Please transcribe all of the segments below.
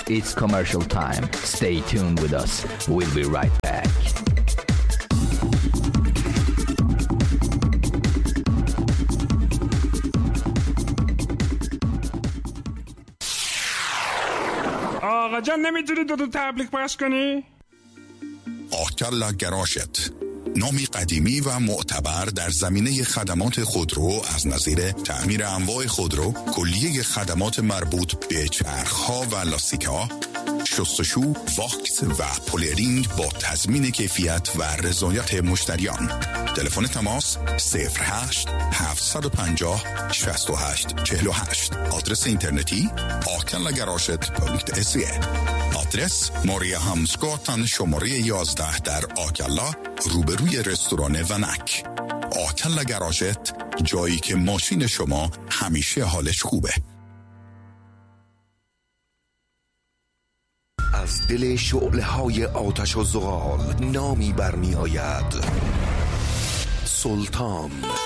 It's commercial time. Stay tuned with us. We'll be right back. آقا جان نمیتونی دو تبلیغ پخش کنی؟ آکلا گراشت، نامی قدیمی و معتبر در زمینه خدمات خودرو از نظیر تعمیر انواع خودرو، کلیه خدمات مربوط به چرخ‌ها و لاستیک‌ها، شستشو، واکس و پولرینگ با تضمین کیفیت و رضایت مشتریان. تلفن تماس 08 750 68 48. آدرس اینترنتی akalagarashet.se. آدرس ماریا همسگاتن شماره 11 در آکلا، روبروی رستوران ونک. آکلا گراشت، جایی که ماشین شما همیشه حالش خوبه. از دل شعله‌های آتش و زغال نامی برمی آید: سلطان.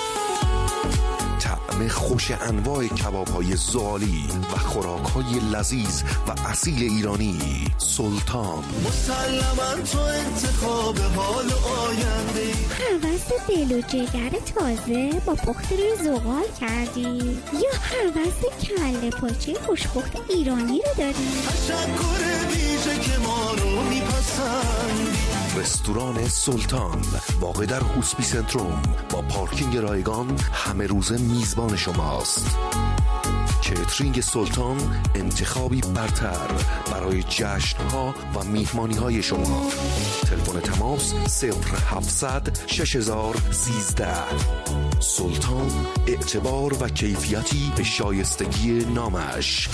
طعم خوش انواع کباب‌های زغالی و خوراک‌های لذیذ و اصیل ایرانی. سلطان. مسلماً تو انتخاب حال آینده. هوس دل و جگر تازه با پخت روی زغال کردی یا هوس کله پاچه خوشپخت ایرانی رو داری؟ تشکر ویژه که ما رو میپسندی. رستوران سلطان واقع در هوسبی سنتروم با پارکینگ رایگان همه روزه میزبان شماست. کیترینگ سلطان انتخابی برتر برای جشن‌ها و میهمانی‌های شما. تلفن تماس 0700 6013. سلطان، اعتبار و کیفیتی به شایستگی نامش.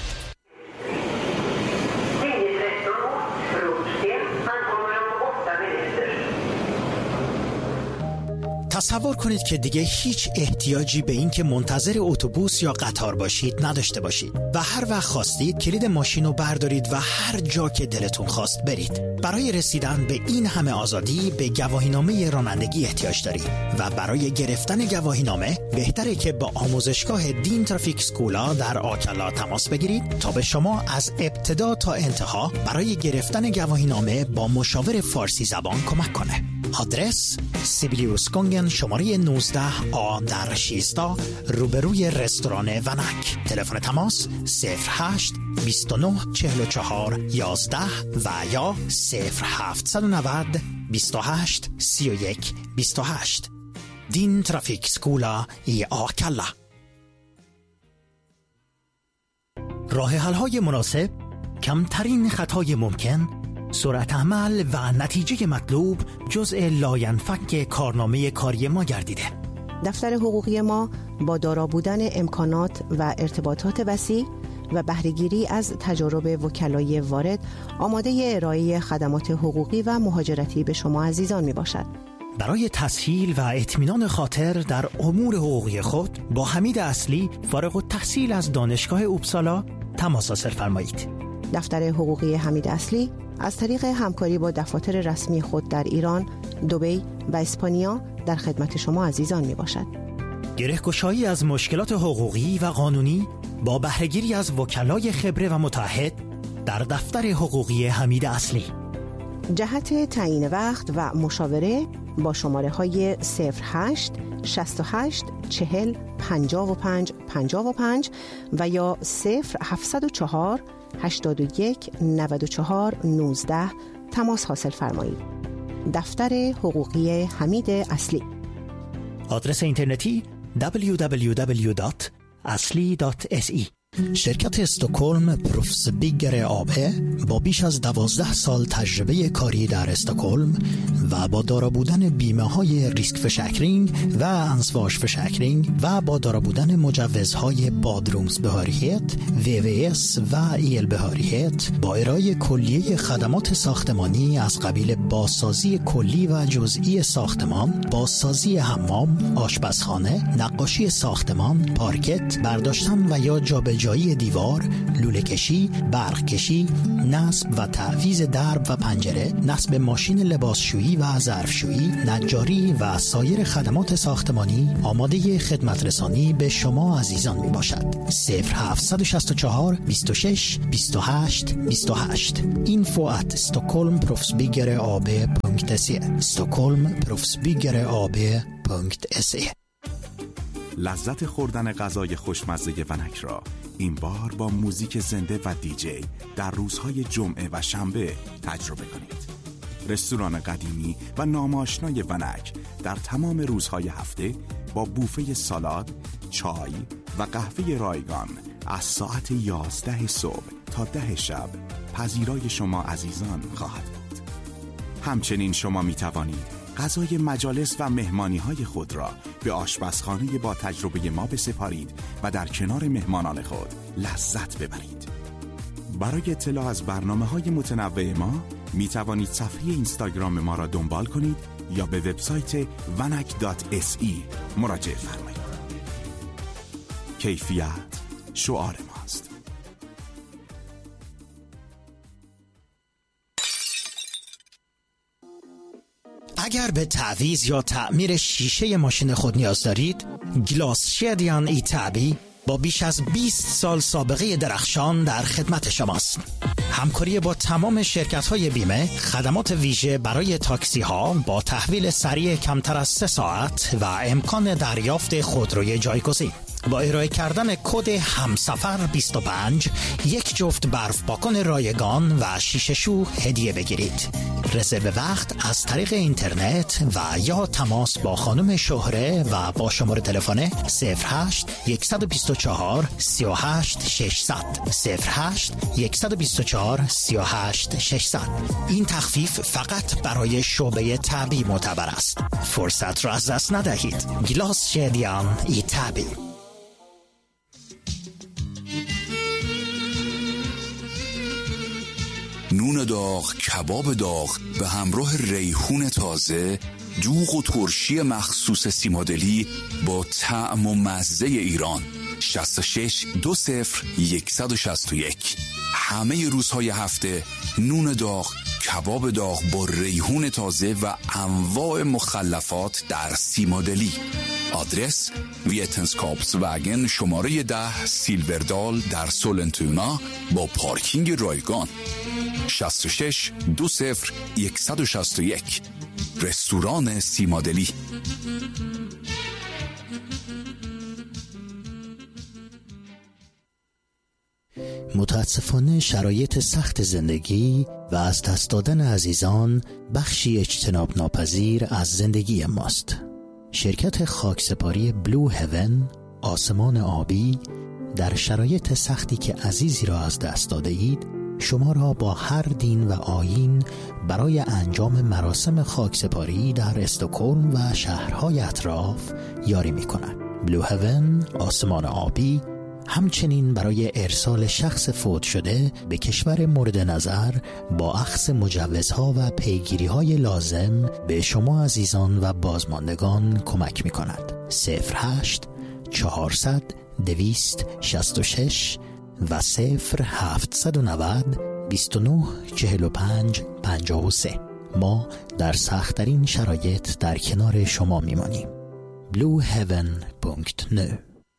تصور کنید که دیگه هیچ احتیاجی به این که منتظر اتوبوس یا قطار باشید نداشته باشید و هر وقت خواستید کلید ماشین رو بردارید و هر جا که دلتون خواست برید. برای رسیدن به این همه آزادی به گواهینامه رانندگی احتیاج دارید و برای گرفتن گواهینامه بهتره که با آموزشگاه دین ترافیک سکولا در آکلا تماس بگیرید تا به شما از ابتدا تا انتها برای گرفتن گواهینامه با مشاور فارسی زبان کمک کنه. آدرس سیبیلیوس گونگن شماره 19A در 16 روبروی رستوران ونک. تلفن تماس 08 29 44 11 و یا 0790 28 31 28. دین ترافیک سکولا ای آکلا. راه حل‌های مناسب، کمترین خطای ممکن، سرعت عمل و نتیجه مطلوب جزء لاینفک کارنامه کاری ما گردیده. دفتر حقوقی ما با دارا بودن امکانات و ارتباطات وسیع و بهره‌گیری از تجارب وکلای وارد آماده ارائه خدمات حقوقی و مهاجرتی به شما عزیزان می باشد. برای تسهیل و اطمینان خاطر در امور حقوقی خود با حمید اصلی فارغ التحصیل از دانشگاه اوبسالا تماس حاصل فرمایید. دفتر حقوقی حمید اصلی از طریق همکاری با دفاتر رسمی خود در ایران، دبی و اسپانیا در خدمت شما عزیزان می باشد. گره‌گشایی از مشکلات حقوقی و قانونی با بهره‌گیری از وکلای خبره و متعهد در دفتر حقوقی حمید اصلی. جهت تعیین وقت و مشاوره با شماره های 08 68 40 55 55 و یا 0704 81 94 19 تماس حاصل فرمایید. دفتر حقوقی حمید اصلی. آدرس اینترنتی www.asli.se. شرکت استکهلم پروفس بیگر آبه با بیش از 12 سال تجربه کاری در استکهلم و با دارا بودن بیمه های ریسک فشکرینگ و انسواش فشکرینگ و با دارا بودن مجوزهای بادرومز بهاریت، VVS و ایل بهاریت با ارائه کلیه خدمات ساختمانی از قبیل بازسازی کلی و جزئی ساختمان، بازسازی حمام، آشپزخانه، نقاشی ساختمان، پارکت، برداشتن و یا جابجایی ارتجاعی دیوار، لوله کشی، برق کشی، نصب و تعویض درب و پنجره، نصب ماشین لباسشویی و ظرفشویی، نجاری و سایر خدمات ساختمانی آماده خدمت رسانی به شما عزیزان می باشد. 0764 26 28 28 info@stockholmproffsbyggare.se stockholmproffsbyggare.se. لذت خوردن غذای خوشمزه ونک را این بار با موزیک زنده و دیجی در روزهای جمعه و شنبه تجربه کنید. رستوران قدیمی و ناماشنای ونک در تمام روزهای هفته با بوفه سالاد، چای و قهوه رایگان از ساعت 11 صبح تا 10 شب پذیرای شما عزیزان خواهد بود. همچنین شما می توانید غذای مجالس و مهمانی‌های خود را به آشپزخانه با تجربه ما بسپارید و در کنار مهمانان خود لذت ببرید. برای اطلاع از برنامه‌های متنوع ما می توانید صفحه اینستاگرام ما را دنبال کنید یا به وبسایت vanak.se مراجعه فرمایید. کیفیت شعار ماست. اگر به تعویض یا تعمیر شیشه ماشین خود نیاز دارید، گلاس شدیان ایتابی با بیش از 20 سال سابقه درخشان در خدمت شماست. همکاری با تمام شرکت‌های بیمه، خدمات ویژه برای تاکسی‌ها با تحویل سریع کمتر از 3 ساعت و امکان دریافت خودروی جایگزین. با ارائه کردن کد همسفر 25 یک جفت برف پاکن رایگان و شیشه شو هدیه بگیرید. رزرو وقت از طریق اینترنت و یا تماس با خانم شهره و با شماره تلفن 08 124 38 600 08 124 38 600. این تخفیف فقط برای شعبه تعبی معتبر است. فرصت را از دست ندهید. گلاس شدیان ایتابی. نون داغ، کباب داغ به همراه ریحون تازه، دوغ و ترشی مخصوص سیمادلی با طعم و مزه ایران. 66 20 161. همه روزهای هفته نون داغ، کباب داغ با ریحون تازه و انواع مخلفات در سیمادلی. آدرس ویتنسکاپس وگن شماره 10 سیلوردال در سولنتونا با پارکینگ رایگان. 66 20 161. رستوران سیمادلی. متاسفانه شرایط سخت زندگی و از دست دادن عزیزان بخشی اجتناب ناپذیر از زندگی ماست. شرکت خاکسپاری بلو هیون، آسمان آبی، در شرایط سختی که عزیزی را از دست داده اید شما را با هر دین و آیین برای انجام مراسم خاکسپاری در استکهلم و شهرهای اطراف یاری می کند. بلو هیون، آسمان آبی، همچنین برای ارسال شخص فوت شده به کشور مورد نظر با اخذ مجوزها و پیگیری‌های لازم به شما عزیزان و بازماندگان کمک می‌کند. 08 400 266 و 0790 29 45 53. ما در سخت‌ترین شرایط در کنار شما می‌مانیم. blueheaven.nu.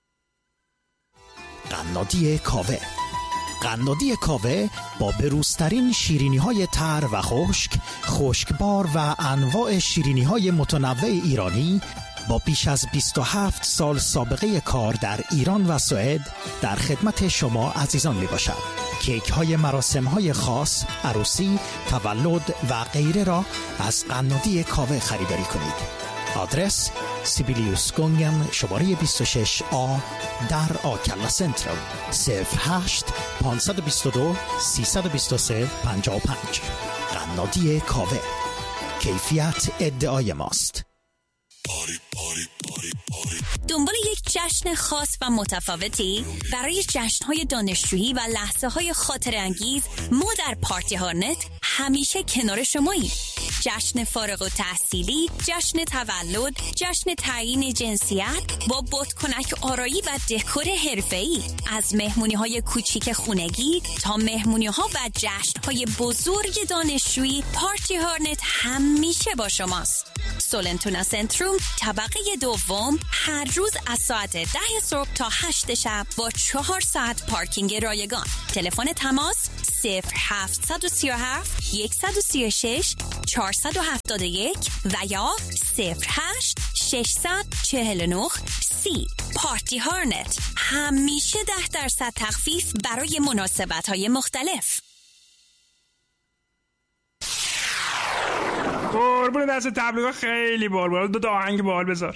قنادی کاوه. قنادی کاوه با بروزترین شیرینی‌های تر و خشکبار و انواع شیرینی‌های متنوع ایرانی با بیش از 27 سال سابقه کار در ایران و سوئد در خدمت شما عزیزان می باشد. کیک های مراسم های خاص، عروسی، تولد و غیره را از قنادی کاوه خریداری کنید. آدرس سیبیلیوس گونگن شماره 26A در آکلا سنترال. 08 522 323 55. قنادی کاوه. کیفیت ادعای ماست. دنبال یک جشن خاص و متفاوتی؟ برای جشن‌های دانشجویی و لحظه‌های خاطره‌انگیز ما در پارتی هارنت همیشه کنار شماییم. جشن فارغ التحصیلی، جشن تولد، جشن تعیین جنسیت با بادکنک آرایی و دکور حرفه‌ای. از مهمونی‌های کوچیک خونگی تا مهمونی‌ها و جشن‌های بزرگ دانشجویی، پارتی هارنت همیشه با شماست. سولنتونا سنتروم طبقه دوم، هر روز از ساعت 10 صبح تا 8 شب با 4 ساعت پارکینگ رایگان. تلفن تماس 0737 136 471 و یا 08 649 30. پارتی هارنت، همیشه 10% تخفیف برای مناسبت‌های مختلف. قربون دست تبلیغات خیلی بال دو آهنگ بال بذار.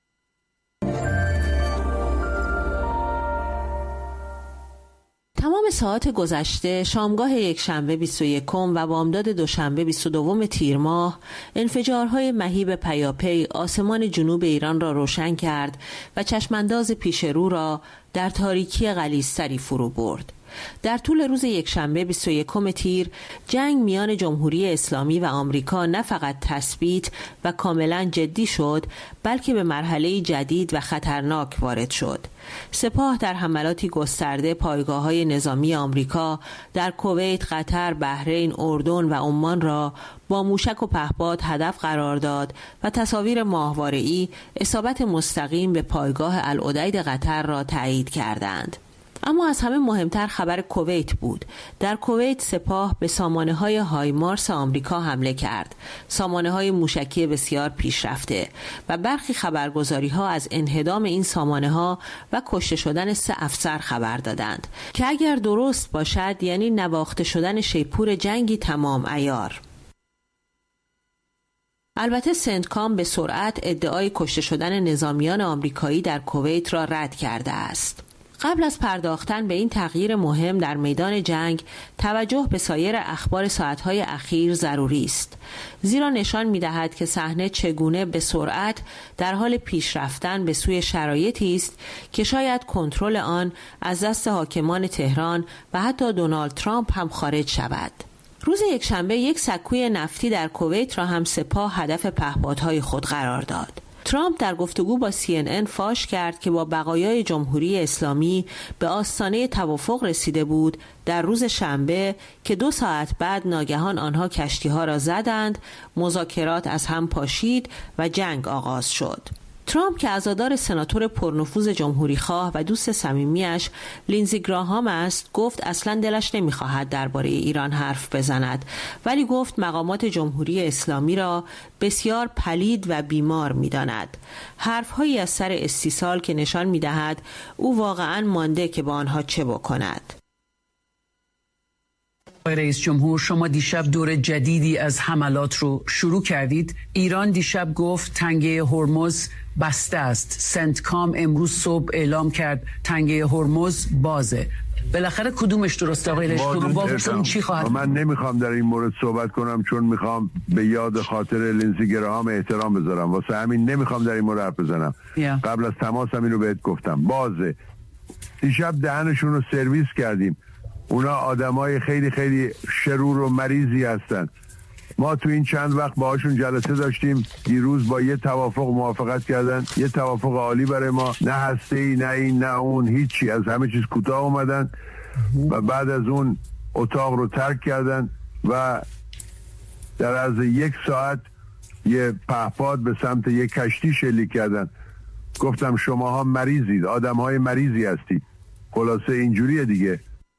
تمام ساعات گذشته شامگاه یکشنبه 21 و بامداد دوشنبه 22 تیر ماه انفجارهای مهیب پیاپی آسمان جنوب ایران را روشن کرد و چشمانداز پیش رو را در تاریکی غلیظتری فرو برد. در طول روز یکشنبه 21 تیر جنگ میان جمهوری اسلامی و آمریکا نه فقط تثبیت و کاملا جدی شد، بلکه به مرحله جدید و خطرناک وارد شد. سپاه در حملاتی گسترده پایگاه‌های نظامی آمریکا در کویت، قطر، بحرین، اردن و عمان را با موشک و پهپاد هدف قرار داد و تصاویر ماهواره‌ای اصابت مستقیم به پایگاه العدید قطر را تایید کردند. اما از همه مهمتر خبر کویت بود. در کویت سپاه به سامانه‌های هایمارس آمریکا حمله کرد، سامانه‌های موشکی بسیار پیشرفته، و برخی خبرگزاری‌ها از انهدام این سامانه‌ها و کشته شدن 3 افسر خبر دادند که اگر درست باشد یعنی نواخته شدن شیپور جنگی تمام عیار. البته سنتکام به سرعت ادعای کشته شدن نظامیان آمریکایی در کویت را رد کرده است. قبل از پرداختن به این تغییر مهم در میدان جنگ، توجه به سایر اخبار ساعتهای اخیر ضروری است، زیرا نشان می‌دهد که صحنه چگونه به سرعت در حال پیش رفتن به سوی شرایطی است که شاید کنترل آن از دست حاکمان تهران و حتی دونالد ترامپ هم خارج شود. روز یکشنبه یک سکوی نفتی در کویت را هم سپاه هدف پهپادهای خود قرار داد. ترامپ در گفتگو با CNN فاش کرد که با بقایای جمهوری اسلامی به آستانه توافق رسیده بود در روز شنبه که 2 ساعت بعد ناگهان آنها کشتی‌ها را زدند، مذاکرات از هم پاشید و جنگ آغاز شد. ترامپ که عزادار سناتور پرنفوذ جمهوری‌خواه و دوست صمیمیش لینزی گراهام است، گفت اصلاً دلش نمی‌خواهد درباره ایران حرف بزند، ولی گفت مقامات جمهوری اسلامی را بسیار پلید و بیمار می‌داند. حرف‌هایی از سر استیصال که نشان می‌دهد او واقعاً مانده که با آنها چه بکند. رئیس جمهور، شما دیشب دور جدیدی از حملات رو شروع کردید. ایران دیشب گفت تنگه هرمز بسته است. سنتکام امروز صبح اعلام کرد تنگه هرمز بازه. بالاخره کدومش درسته آقای رئیس جمهور؟ چی خواهد؟ من نمیخوام در این مورد صحبت کنم چون میخوام به یاد خاطر لینزی گراهام احترام بذارم، واسه همین نمیخوام در این مورد حرف بزنم. قبل از تماسم اینو بهت گفتم، بازه. دیشب دهنشون رو سرویس کردیم. اونا آدمای خیلی خیلی شرور و مریضی هستن. ما تو این چند وقت باهاشون جلسه داشتیم، دیروز با یه توافق موافقت کردن، یه توافق عالی برای ما، نه هسته‌ای نه این نه اون، هیچی، از همه چیز کوتاه اومدن و بعد از اون اتاق رو ترک کردن و در عرض 1 ساعت یه پهپاد به سمت یه کشتی شلیک کردن. گفتم شماها مریضید، آدمهای مریضی هستید. خلاصه اینجوریه دیگه.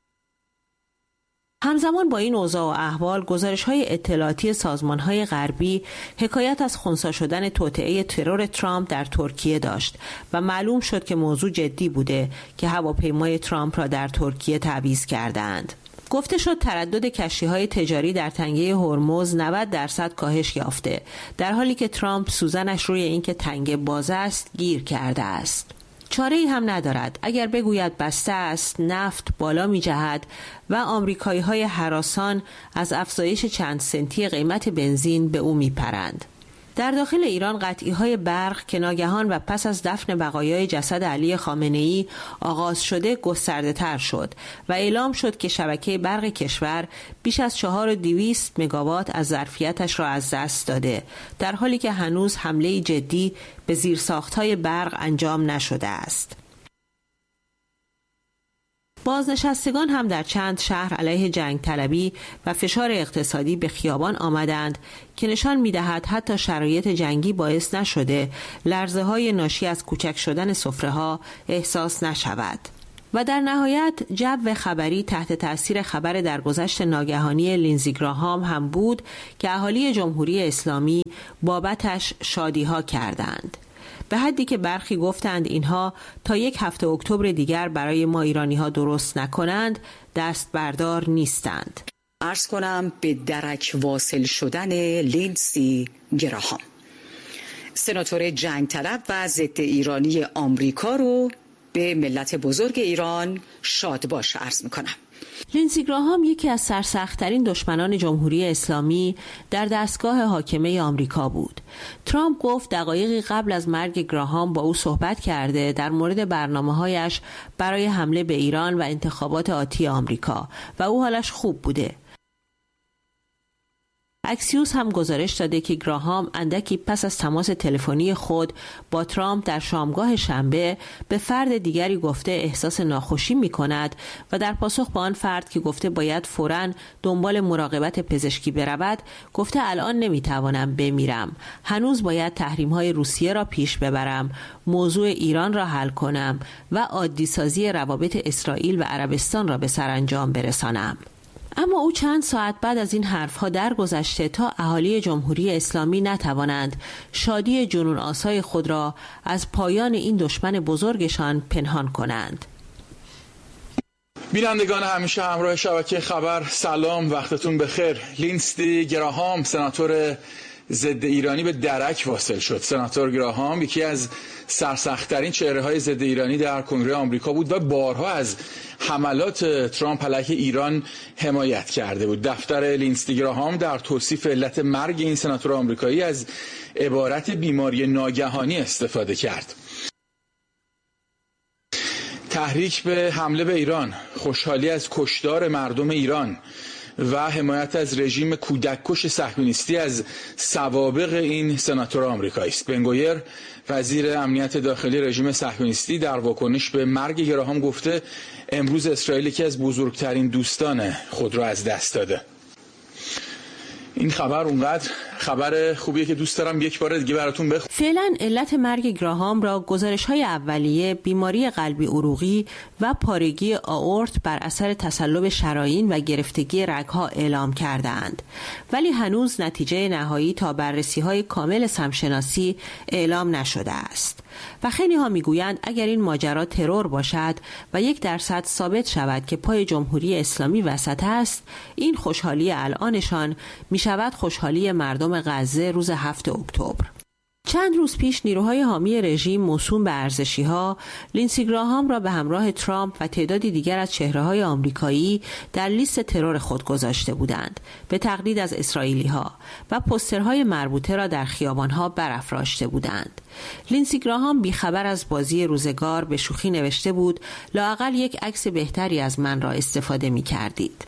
همزمان با این اوضاع و احوال، گزارش‌های اطلاعاتی سازمان‌های غربی حکایت از خنثی شدن توطئه ترور ترامپ در ترکیه داشت و معلوم شد که موضوع جدی بوده که هواپیمای ترامپ را در ترکیه تعویض کردند. گفته شد تردد کشتی‌های تجاری در تنگه هرمز 90% کاهش یافته، در حالی که ترامپ سوزنش روی اینکه تنگه باز است گیر کرده است. چاره‌ای هم ندارد. اگر بگوید بسته است، نفت بالا می جهد و آمریکایی‌های هراسان از افزایش چند سنتی قیمت بنزین به او می پرند. در داخل ایران قطعی‌های برق که ناگهان و پس از دفن بقایای جسد علی خامنه‌ای آغاز شده گسترده‌تر شد و اعلام شد که شبکه برق کشور بیش از 4200 مگاوات از ظرفیتش را از دست داده، در حالی که هنوز حمله جدی به زیرساخت‌های برق انجام نشده است. بازنشستگان هم در چند شهر علیه جنگ طلبی و فشار اقتصادی به خیابان آمدند که نشان می‌دهد حتی شرایط جنگی باعث نشده لرزه‌های ناشی از کوچک شدن سفره‌ها احساس نشود. و در نهایت جو خبری تحت تأثیر خبر درگذشت ناگهانی لینزی گراهام هم بود که اهالی جمهوری اسلامی بابتش شادی‌ها کردند. به حدی که برخی گفتند اینها تا 1 هفته اکتبر دیگر برای ما ایرانی‌ها درست نکنند دست بردار نیستند. عرض کنم به درک واصل شدن لینزی گراهام، سناتور جنگ طلب و ضد ایرانی آمریکا رو به ملت بزرگ ایران شاد باش عرض میکنم. لینزی گراهام یکی از سرسخت‌ترین دشمنان جمهوری اسلامی در دستگاه حاکمه آمریکا بود. ترامپ گفت دقایقی قبل از مرگ گراهام با او صحبت کرده در مورد برنامه‌هایش برای حمله به ایران و انتخابات آتی آمریکا و او حالش خوب بوده. اکسیوس هم گزارش داده که گراهام اندکی پس از تماس تلفنی خود با ترامپ در شامگاه شنبه به فرد دیگری گفته احساس ناخوشی می کند و در پاسخ به آن فرد که گفته باید فوراً دنبال مراقبت پزشکی برود گفته الان نمی توانم بمیرم، هنوز باید تحریم‌های روسیه را پیش ببرم، موضوع ایران را حل کنم و عادی سازی روابط اسرائیل و عربستان را به سرانجام برسانم. اما او چند ساعت بعد از این حرفها درگذشته تا اهالی جمهوری اسلامی نتوانند شادی جنون آسای خود را از پایان این دشمن بزرگشان پنهان کنند. بینندگان همیشه همراه شبکه خبر، سلام، وقتتون بخیر. لینزی گراهام سناتور ضد ایرانی به درک واصل شد. سناتور گراهام یکی از سرسخت‌ترین چهره‌های ضد ایرانی در کنگره آمریکا بود و بارها از حملات ترامپ علیه ایران حمایت کرده بود. دفتر لینزی گراهام در توصیف علت مرگ این سناتور آمریکایی از عبارت بیماری ناگهانی استفاده کرد. تحریک به حمله به ایران، خوشحالی از کشتار مردم ایران و حمایت از رژیم کودککش صهیونیستی از سوابق این سناتور آمریکایی است. بنگویر وزیر امنیت داخلی رژیم صهیونیستی در واکنش به مرگ گراهام گفته امروز اسرائیل یکی از بزرگترین دوستان خود را از دست داده. این خبر اونقدر خبر خوبیه که دوست دارم یک بار دیگه براتون بخونم. فعلا علت مرگ گراهام را گزارش‌های اولیه بیماری قلبی عروقی و پارگی آئورت بر اثر تصلب شرایین و گرفتگی رگ‌ها اعلام کردند، ولی هنوز نتیجه نهایی تا بررسی‌های کامل سمشناسی اعلام نشده است. و خیلی ها میگویند اگر این ماجرا ترور باشد و 1% ثابت شود که پای جمهوری اسلامی وسط است، این خوشحالی الانشان می شود خوشحالی مردم غزه روز 7 اکتبر. چند روز پیش نیروهای حامی رژیم موسوم به ارزشی‌ها لینزی گراهام را به همراه ترامپ و تعدادی دیگر از چهره‌های آمریکایی در لیست ترور خود گذاشته بودند به تقلید از اسرائیلی‌ها و پوسترهای مربوطه را در خیابان‌ها برافراشته بودند. لینزی گراهام بیخبر از بازی روزگار به شوخی نوشته بود لااقل یک عکس بهتری از من را استفاده می‌کردید.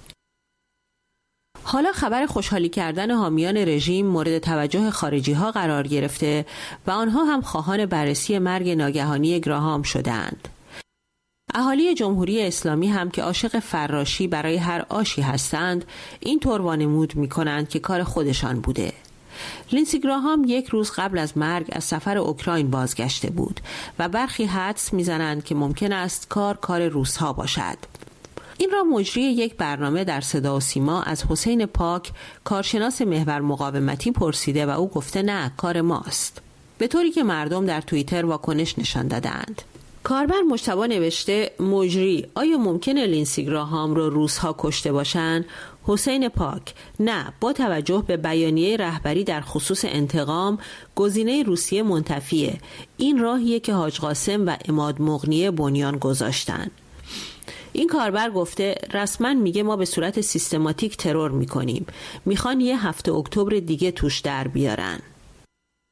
حالا خبر خوشحالی کردن حامیان رژیم مورد توجه خارجی ها قرار گرفته و آنها هم خواهان بررسی مرگ ناگهانی گراهام شدند. اهالی جمهوری اسلامی هم که عاشق فراشی برای هر آشی هستند این طور وانمود می کنند که کار خودشان بوده. لینزی گراهام 1 روز قبل از مرگ از سفر اوکراین بازگشته بود و برخی حدس می زنند که ممکن است کار روس‌ها باشد. این را مجری یک برنامه در صدا و سیما از حسین پاک کارشناس محور مقاومتی پرسیده و او گفته نه، کار ماست، به طوری که مردم در توییتر واکنش نشان دادند. کاربر مجتبی نوشته مجری: آیا ممکنه لینزی گراهام را روس‌ها کشته باشند؟ حسین پاک: نه، با توجه به بیانیه رهبری در خصوص انتقام گزینه روسیه منتفیه. این راهیه که حاج قاسم و عماد مغنی بنیان گذاشتن. این کاربر گفته رسما میگه ما به صورت سیستماتیک ترور میکنیم، میخوان 1 هفته اکتبر دیگه توش در بیارن.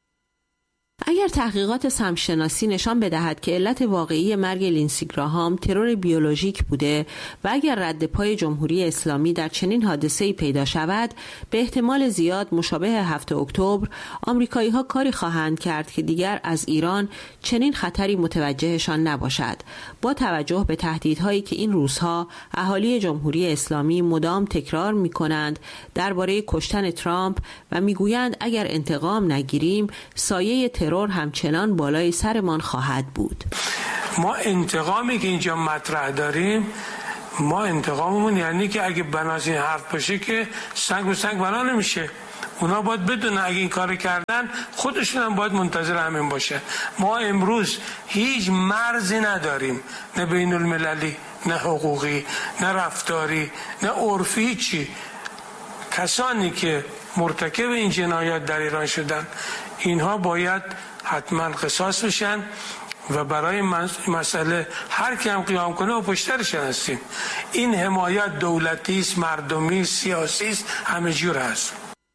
اگر تحقیقات سمشناسی نشان بدهد که علت واقعی مرگ لینسی گراهام ترور بیولوژیک بوده و اگر رد پای جمهوری اسلامی در چنین حادثه‌ای پیدا شود، به احتمال زیاد مشابه 7 اکتبر آمریکایی‌ها کاری خواهند کرد که دیگر از ایران چنین خطری متوجهشان نباشد، با توجه به تهدیدهایی که این روزها اهالی جمهوری اسلامی مدام تکرار می‌کنند درباره کشتن ترامپ و می‌گویند اگر انتقام نگیریم سایه ترور همچنان بالای سرمان خواهد بود. ما انتقامی که اینجا مطرح داریم، ما انتقاممون یعنی که اگه بناس این حرف باشه که سنگ به سنگ بنا نمیشه. اونا باید بدونن اگه این کار کردن خودشون هم باید منتظر همین باشه. ما امروز هیچ مرزی نداریم، نه بین المللی، نه حقوقی، نه رفتاری، نه عرفی، چی. کسانی که مرتکب این جنایات در ایران شدن اینها باید حتما قصاص بشن و برای مسئله هر کی هم قیام کنه و پشترش هستیم. این حمایت دولتی است، مردمی است، سیاسی است، همه جور هست.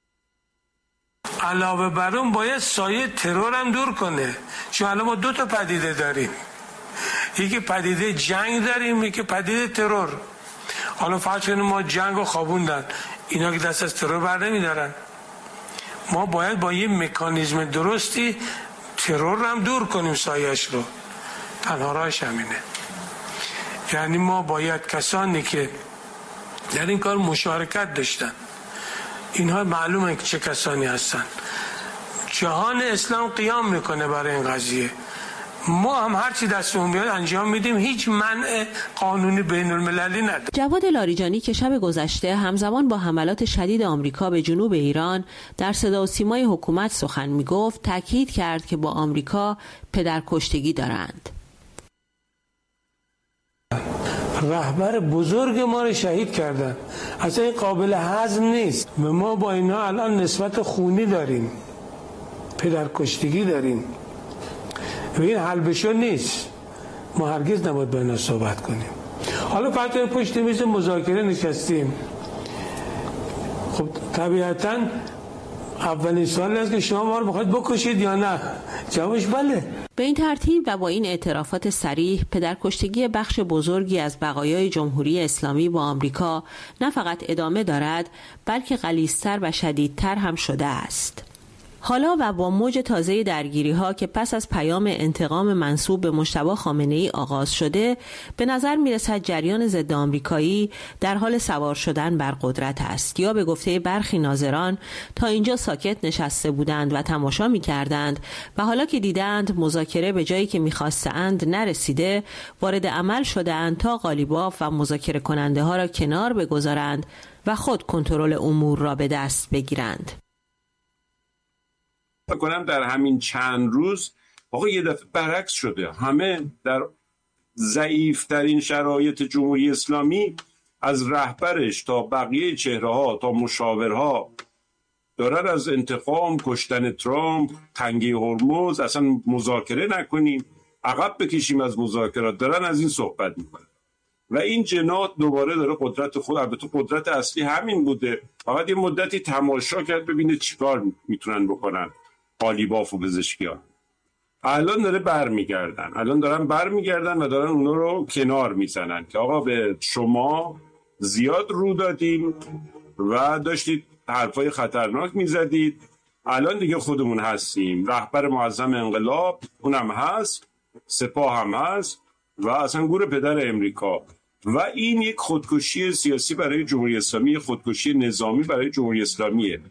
علاوه بر اون باید سایه ترور هم دور کنه، چون الان ما 2 تا پدیده داریم، یکی پدیده جنگ داریم، یکی پدیده ترور. حالا فرض کنیم ما جنگ رو خوابوندن، اینا که دست از ترور بر نمیدارن. ما باید با یه مکانیزم درستی ترور هم دور کنیم سایش رو. تنها راهش همینه. یعنی ما باید کسانی که در این کار مشارکت داشتن، اینها معلومه که چه کسانی هستن، جهان اسلام قیام میکنه برای این قضیه. ما هم هرچی دستمون بیاد انجام میدیم، هیچ منع قانونی بین المللی نداره. جواد لاریجانی که شب گذشته همزمان با حملات شدید آمریکا به جنوب ایران در صدا و سیمای حکومت سخن میگفت، تاکید کرد که با آمریکا پدرکشتگی دارند. رهبر بزرگ ما رو شهید کردن، اصلا این قابل هضم نیست. ما با اینا الان نسبت خونی داریم، پدرکشتگی داریم و این حل بشو نیست. ما هرگز نباید با اینا صحبت کنیم. حالا فقط پشت میز مذاکره نشستیم. خب طبیعتاً اولین سوال است که شما ما رو بخواید بکشید یا نه؟ جوابش بله. به این ترتیب و با این اعترافات صریح، پدرکشتگی بخش بزرگی از بقایای جمهوری اسلامی با آمریکا نه فقط ادامه دارد، بلکه غلیظ‌تر و شدیدتر هم شده است. حالا و با موج تازه درگیری‌ها که پس از پیام انتقام منسوب به مجتبی خامنه‌ای آغاز شده، به نظر می‌رسد جریان ضد آمریکایی در حال سوار شدن بر قدرت است، یا به گفته برخی ناظران تا اینجا ساکت نشسته بودند و تماشا می‌کردند و حالا که دیدند مذاکره به جایی که می‌خواستند نرسیده، وارد عمل شدند تا قالیباف و مذاکره کننده‌ها را کنار بگذارند و خود کنترل امور را به دست بگیرند. کنم در همین چند روز آقا یه دفعه برعکس شده. همه در ضعیفترین شرایط جمهوری اسلامی، از رهبرش تا بقیه چهره‌ها تا مشاورها، دارن از انتقام، کشتن ترامپ، تنگه هرمز، اصلا مذاکره نکنیم، عقب بکشیم از مذاکرات، دارن از این صحبت میکنن و این جناح دوباره داره قدرت خود، البته قدرت اصلی همین بوده، فقط یه مدتی تماشا کرد ببینه چیکار میتونن بکنن قالیباف و پزشکیان. الان دارن برمیگردن و دارن اونا رو کنار میزنن که آقا به شما زیاد رو دادیم و داشتید حرفای خطرناک میزدید، الان دیگه خودمون هستیم، رهبر معظم انقلاب اونم هست، سپاه هم هست و اصلا گور پدر امریکا. و این یک خودکشی سیاسی برای جمهوری اسلامی، خودکشی نظامی برای جمهوری اسلامیه.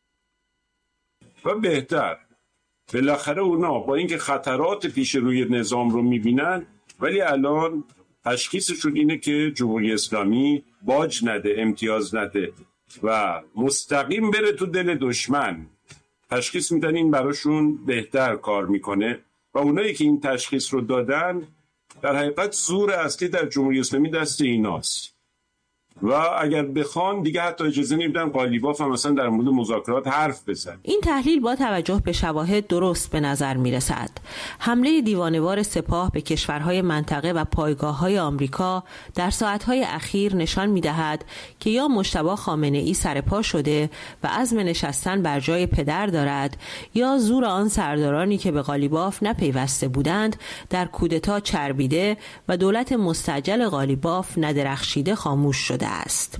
و بهتر بالاخره اونا با اینکه خطرات پیش روی نظام رو میبینن، ولی الان تشخیصشون اینه که جمهوری اسلامی باج نده، امتیاز نده و مستقیم بره تو دل دشمن. تشخیص میدن این براشون بهتر کار میکنه و اونایی که این تشخیص رو دادن در حقیقت زور اصلی در جمهوری اسلامی دست ایناست و اگر بخوان دیگه حتی اجازه نمیدن قالیباف هم مثلا در مورد مذاکرات حرف بزنه. این تحلیل با توجه به شواهد درست به نظر می رسد. حمله دیوانه‌وار سپاه به کشورهای منطقه و پایگاه‌های آمریکا در ساعت‌های اخیر نشان می‌دهد که یا مجتبی خامنه‌ای سرپا شده و عزم نشستن بر جای پدر دارد، یا زور آن سردارانی که به قالیباف نپیوسته بودند در کودتا چربیده و دولت مستعجل قالیباف ندرخشیده خاموش شده است.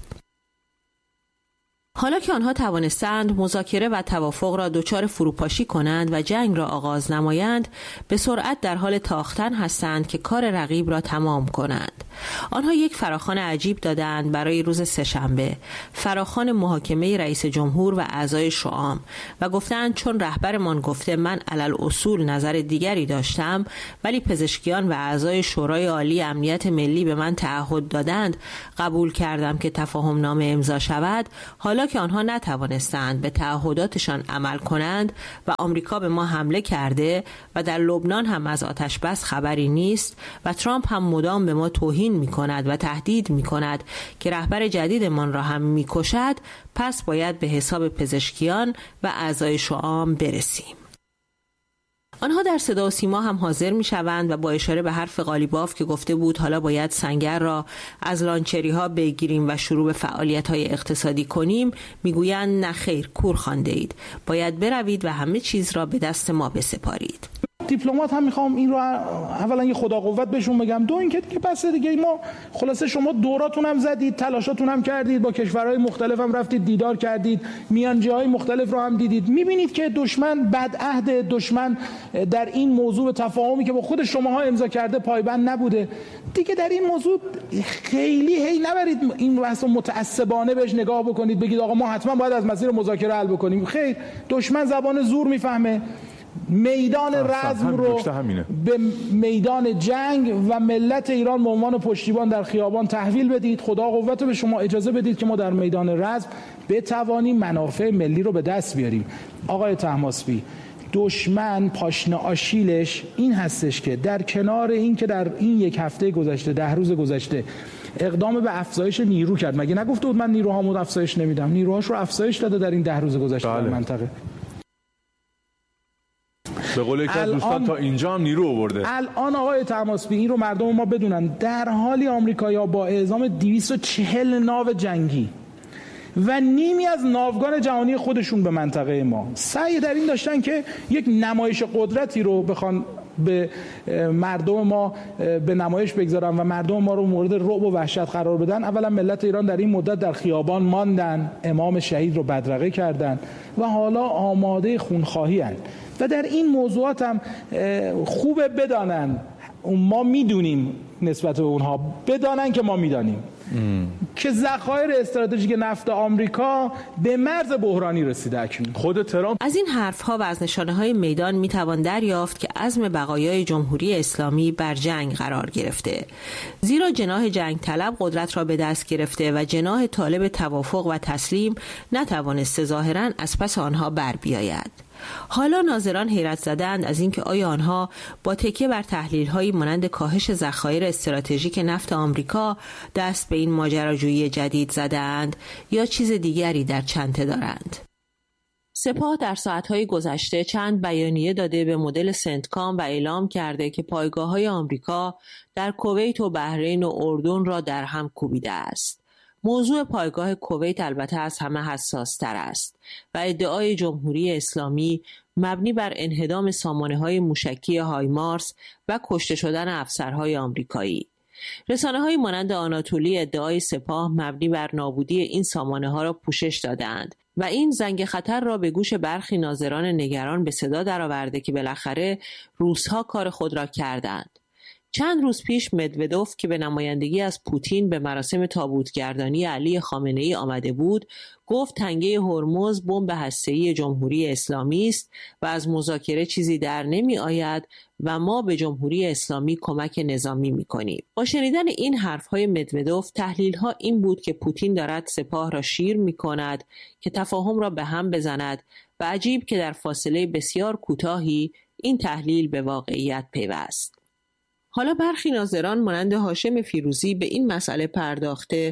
حالا که آنها توانستند مذاکره و توافق را دچار فروپاشی کنند و جنگ را آغاز نمایند، به سرعت در حال تاختن هستند که کار رقیب را تمام کنند. آنها یک فراخوان عجیب دادند برای روز سه‌شنبه، فراخوان محاکمه رئیس جمهور و اعضای شعام، و گفتند چون رهبرمان گفته من علل اصول نظر دیگری داشتم ولی پزشکیان و اعضای شورای عالی امنیت ملی به من تعهد دادند، قبول کردم که تفاهم نامه امضا شود. حالا که آنها نتوانستند به تعهداتشان عمل کنند و آمریکا به ما حمله کرده و در لبنان هم از آتش بس خبری نیست و ترامپ هم مدام به ما توهین می کند و تهدید می کند که رهبر جدیدمان را هم می کشد، پس باید به حساب پزشکیان و اعضای شعام برسیم. آنها در صدا و سیما هم حاضر می شوند و با اشاره به حرف قالیباف که گفته بود حالا باید سنگر را از لانچری ها بگیریم و شروع به فعالیت های اقتصادی کنیم، می گویند نه خیر، کور خوانده اید، باید بروید و همه چیز را به دست ما بسپارید. دیپلمات هم میخوام این رو اولا یه خدا قوت بهشون بگم، دو اینکه دیگه بس دیگه ما خلاصه شما دوراتون هم زدید، تلاشاتون هم کردید، با کشورهای مختلف هم رفتید دیدار کردید، میانجی‌های مختلف رو هم دیدید، میبینید که دشمن بدعهد، دشمن در این موضوع تفاهمی که با خود شماها امضا کرده پایبند نبوده. دیگه در این موضوع خیلی هی نبرید این بحث متعصبانه بهش نگاه بکنید بگید آقا ما حتما باید از مسیر مذاکره حل بکنیم. خیر، دشمن زبان زور میفهمه، میدان رزم رو به میدان جنگ و ملت ایران به عنوان پشتیبان در خیابان تحویل بدید. خدا قوت به شما اجازه بدید که ما در میدان رزم بتوانیم منافع ملی رو به دست بیاریم. آقای طهماسبی، دشمن پاشنه آشیلش این هستش که در کنار این که در این یک هفته گذشته 10 روز گذشته اقدام به افزایش نیرو کرد، مگه نگفته بود من نیروهامو افزایش نمیدم؟ نیروهاش رو افزایش داده در این 10 روز گذشته در منطقه. به قول یکی از دوستان تا اینجا هم نیرو آورده. الان آقای طهماسبی این رو مردم ما بدونن، در حالی آمریکایی‌ها با اعزام 240 ناو جنگی و نیمی از ناوگان جهانی خودشون به منطقه ما سعی در این داشتن که یک نمایش قدرتی رو بخوان به مردم ما به نمایش بگذارن و مردم ما رو مورد رعب و وحشت قرار بدن. اولا ملت ایران در این مدت در خیابان ماندن، امام شهید رو بدرقه کردن و حالا آماده خونخواهی هستند. و در این موضوعات هم خوبه بدانن، ما میدونیم نسبت به اونها، بدانن که ما میدانیم که ذخایر استراتژیک نفت آمریکا به مرز بحرانی رسیده اکنون. خود ترامپ از این حرفها و از نشانه‌های میدان میتوان دریافت که عزم بقایای جمهوری اسلامی بر جنگ قرار گرفته، زیرا جناح جنگ طلب قدرت را به دست گرفته و جناح طالب توافق و تسلیم نتوانسته ظاهراً از پس آنها بر بیاید. حالا ناظران حیرت زدند از اینکه آیا آنها با تکیه بر تحلیل‌هایی مانند کاهش ذخایر استراتژیک نفت آمریکا دست به این ماجراجویی جدید زدند یا چیز دیگری در چنته دارند. سپاه در ساعت‌های گذشته چند بیانیه داده به مدل سنتکام و اعلام کرده که پایگاه‌های آمریکا در کویت و بحرین و اردن را در هم کوبیده است. موضوع پایگاه کویت البته از همه حساس‌تر است و ادعای جمهوری اسلامی مبنی بر انهدام سامانه‌های موشکی هایمارس و کشته شدن افسرهای آمریکایی. رسانه‌های مانند آناتولی ادعای سپاه مبنی بر نابودی این سامانه‌ها را پوشش دادند و این زنگ خطر را به گوش برخی ناظران نگران به صدا درآورده که بالاخره روس‌ها کار خود را کردند. چند روز پیش مدودوف که به نمایندگی از پوتین به مراسم تابوتگردانی علی خامنه‌ای آمده بود، گفت تنگه هرمز بمب هسته‌ای جمهوری اسلامی است و از مذاکره چیزی در نمی آید و ما به جمهوری اسلامی کمک نظامی می کنیم. با شنیدن این حرفهای مدودوف تحلیل‌ها این بود که پوتین دارد سپاه را شیر می کند که تفاهم را به هم بزند و عجیب که در فاصله بسیار کوتاهی این تحلیل به واقعیت پیوست. حالا برخی ناظران مانند هاشم فیروزی به این مسئله پرداخته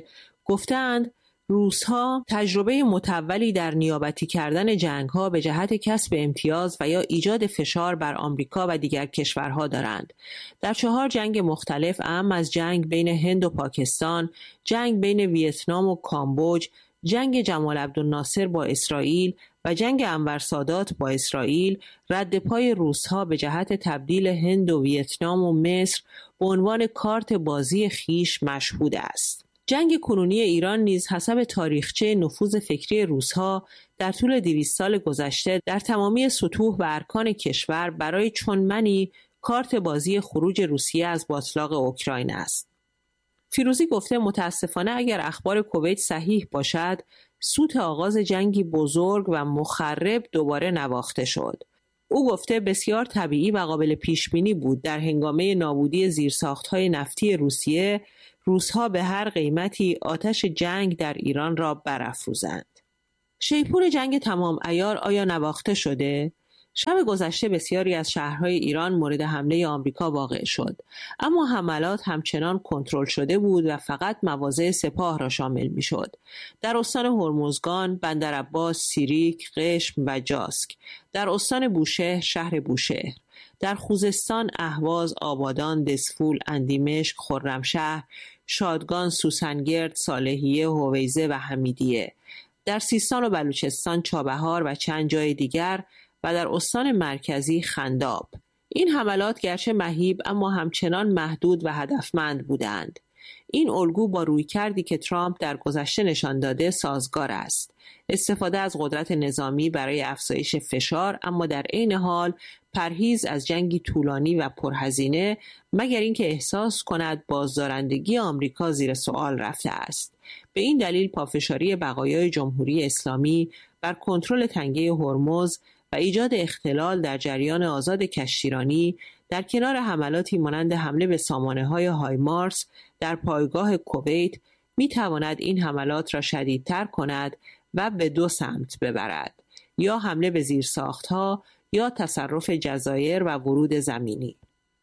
گفتند روس‌ها تجربه متولی در نیابتی کردن جنگ‌ها به جهت کسب امتیاز و یا ایجاد فشار بر آمریکا و دیگر کشورها دارند. در 4 جنگ مختلف، اهم از جنگ بین هند و پاکستان، جنگ بین ویتنام و کامبوج، جنگ جمال عبدالناصر با اسرائیل و جنگ انور سادات با اسرائیل، رد پای روس‌ها به جهت تبدیل هند و ویتنام و مصر به عنوان کارت بازی خیش مشهود است. جنگ کنونی ایران نیز حسب تاریخچه نفوذ فکری روس‌ها در طول 200 سال گذشته در تمامی سطوح و ارکان کشور برای چونمنی کارت بازی خروج روسیه از باتلاق اوکراین است. فیروزی گفته متاسفانه اگر اخبار کویت صحیح باشد، سوت آغاز جنگی بزرگ و مخرب دوباره نواخته شد. او گفته بسیار طبیعی و قابل پیش بینی بود در هنگامه نابودی زیرساخت‌های نفتی روسیه، روس‌ها به هر قیمتی آتش جنگ در ایران را برافروزند. شیپور جنگ تمام عیار آیا نواخته شده؟ شب گذشته بسیاری از شهرهای ایران مورد حمله آمریکا واقع شد، اما حملات همچنان کنترل شده بود و فقط مواضع سپاه را شامل می‌شد. در استان هرمزگان، بندرعباس، سیریک، قشم و جاسک، در استان بوشهر، شهر بوشهر، در خوزستان، اهواز، آبادان، دسفول، اندیمشک، خرمشهر، شادگان، سوسنگرد، صالحیه، هویزه و حمیدیه، در سیستان و بلوچستان، چابهار و چند جای دیگر و در استان مرکزی خنداب. این حملات گرچه مهیب اما همچنان محدود و هدفمند بودند. این الگو با رویکردی که ترامپ در گذشته نشان داده سازگار است. استفاده از قدرت نظامی برای افزایش فشار، اما در عین حال پرهیز از جنگی طولانی و پرهزینه، مگر اینکه احساس کند بازدارندگی آمریکا زیر سوال رفته است. به این دلیل پافشاری بقایای جمهوری اسلامی بر کنترل تنگه هرمز و ایجاد اختلال در جریان آزاد کشتیرانی در کنار حملاتی مانند حمله به سامانه‌های هایمارس در پایگاه کویت می‌تواند این حملات را شدیدتر کند و به 2 سمت ببرد: یا حمله به زیرساخت‌ها یا تصرف جزایر و ورود زمینی.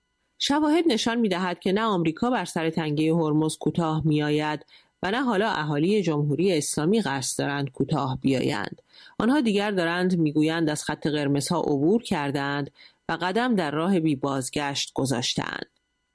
شواهد نشان می‌دهد که نه آمریکا بر سر تنگه هرمز کوتاه می‌آید و نه حالا اهالی جمهوری اسلامی قصد دارند کوتاه بیایند. آنها دیگر دارند میگویند از خط قرمزها عبور کردند و قدم در راه بی بازگشت گذاشتند.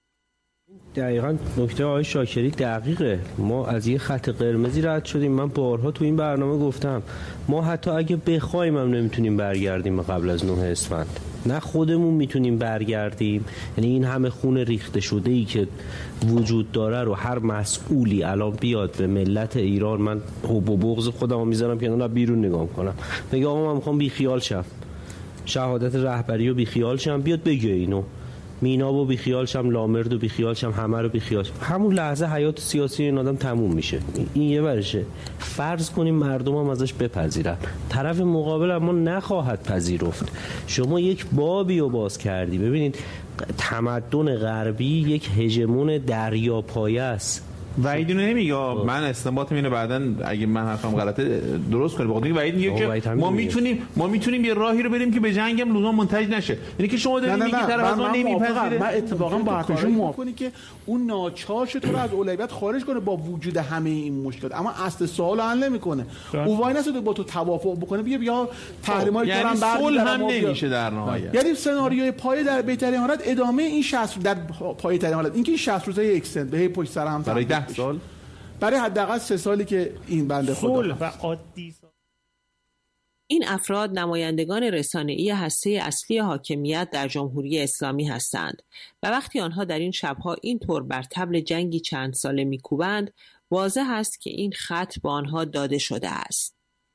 دقیقاً نکته آقای شاکری دقیقه. ما از یه خط قرمزی رد شدیم. من بارها تو این برنامه گفتم ما حتی اگه بخوایم هم نمیتونیم برگردیم قبل از 9 اسفند. نه خودمون میتونیم برگردیم، یعنی این همه خون ریخته شده ای که وجود داره رو هر مسئولی الان بیاد به ملت ایران، من حب و بغض خودمو میذارم که نه بیرون نگاه کنم، بگه آقا من میخوام بی خیال شم، شهادت رهبری رو بی خیال شم، بیاد بگه اینو، مینابو بی خیال شم، لامردو بی خیال شم، همه رو بی خیال شم، همون لحظه حیات سیاسی این آدم تموم میشه. این یه ورشه. فرض کنیم مردم هم ازش بپذیرن، طرف مقابل اما نخواهد پذیرفت. شما یک بابی رو باز کردی. ببینید تمدن غربی یک هژمون دریاپایه است. وحید اینو نمیگه، من استنباطم اینه بعداً اگه من حرفم غلطه درست کنه. بخاطر اینکه وحید میگه که ما میتونیم یه راهی رو بریم که به جنگ هم لزوما منتج نشه. یعنی که شما دارید میگید طرف از ما نمیپذیره. من اتفاقا با حرفشون موافقم که اون ناچار شه تو رو از اولویت خارج کنه با وجود همه این مشکلات، اما اصل سوال حل نمیکنه. او وای نسید با تو توافق بکنه بیا تحریمای ایران صلح هم نمیشه در نهایت. یعنی سناریوی پایه در بهترین حالت ادامه این 60 در پایه ترین حالت اینکه 60 روزه اکستند به پشت سر هم برای 10 سال، برای حداقل 3 سالی که این بنده خدا و عادی. این افراد نمایندگان رسانه‌ای هسته اصلی حاکمیت در جمهوری اسلامی هستند و وقتی آنها در این شبها اینطور بر طبل جنگی چند ساله میکوبند، واضح است که این خط به آنها داده شده است.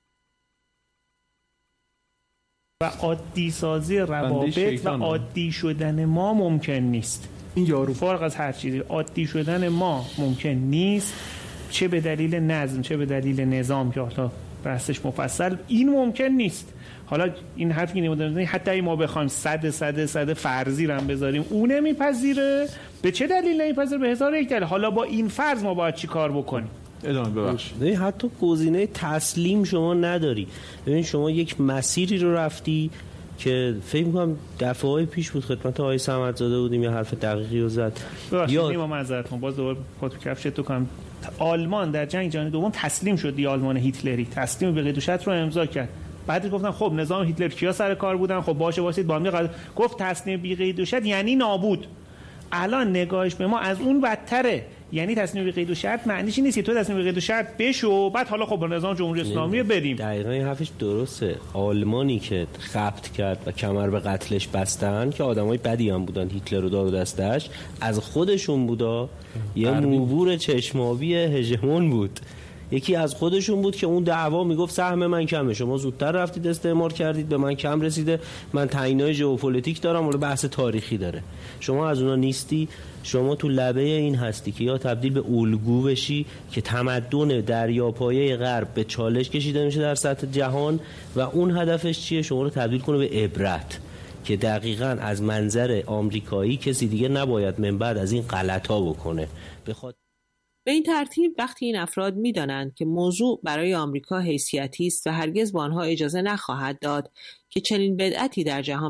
و عادی سازی روابط و عادی شدن ما ممکن نیست. این یارو فارغ از هر چیزی عادی شدن ما ممکن نیست، چه به دلیل نظم چه به دلیل نظام که حالا بحثش مفصل، این ممکن نیست. حالا این حرفی نمی‌دونم حتی اگه ما بخوایم صد فرضی رو هم بذاریم اون نمیپذیره، به چه دلیل نمیپذیره؟ به هزار یک دلیل. حالا با این فرض ما باید چی کار بکنیم؟ ادامه ببخشید. حتی گزینه تسلیم شما نداری. ببین شما یک مسیری رو رفتی که فکر می‌کنم دفعه‌های پیش بود خدمت آقای صمدزاده بودیم یا حرف دقیقی رو زد. یا ما معذرت می‌خوام باز دوباره خودت کفشت تو کنم آلمان در جنگ جهانی دوم تسلیم شد، دی آلمان هیتلری تسلیم به قید و شرط رو امضا کرد. بعدش گفتن خب نظام هیتلر کیا سر کار بودن؟ خب باشه واسید با هم گفت تسلیم بی قید و شرط یعنی نابود. الان نگاهش به ما از اون بدتره. یعنی تصمیم به قید و شرط معنیش نیست که تو تصمیم به قید و شرط بشو بعد حالا خب با نظام جمهوری اسلامی بریم. دقیقاً این حرفش درسته. آلمانی که خبت کرد و کمر به قتلش بستن که آدمای بدی هم بودن، هیتلر و دار و دستش از خودشون بودا، یه موبور چشمابی هژمون بود. یکی از خودشون بود که اون دعوا میگفت سهم من کمه، شما زودتر رفتید استعمار کردید، به من کم رسیده، من تعیینای ژئوپلیتیک دارم، ولی بحث تاریخی داره. شما از اونا نیستی، شما تو لبه این هستی که یا تبدیل به الگو بشی که تمدن دریاپایه غرب به چالش کشیده میشه در سطح جهان و اون هدفش چیه؟ شما رو تبدیل کنه به عبرت که دقیقاً از منظر آمریکایی کسی دیگه نباید من بعد از این غلطا بکنه. به این ترتیب وقتی این افراد می‌دانند که موضوع برای آمریکا حیثیتی است و هرگز به آنها اجازه نخواهد داد که چنین بدعتی در جهان